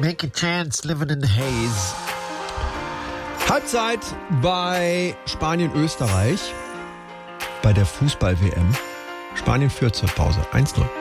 Make a chance, living in the haze. Halbzeit bei Spanien-Österreich bei der Fußball-WM. Spanien führt zur Pause 1-0.